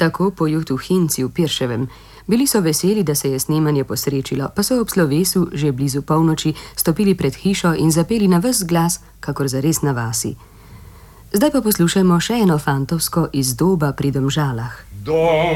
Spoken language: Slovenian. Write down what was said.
Tako poju tuhinci v Pirševem. Bili so veseli, da se je snemanje posrečilo, pa so ob slovesu, že blizu polnoči, stopili pred hišo in zapeli na ves glas, kakor zares na vasi. Zdaj pa poslušajmo še eno fantovsko iz Doba pri Domžalah.